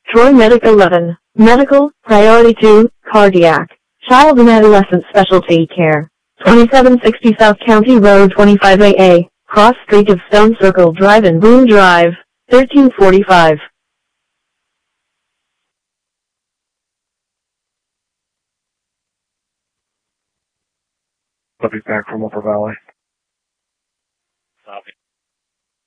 Troy Medic 11. Medical, Priority 2, Cardiac, Child and Adolescent Specialty Care. 2760 South County Road 25AA, cross street of Stone Circle Drive and Boone Drive, 1345. I'll be back from Upper Valley. Copy.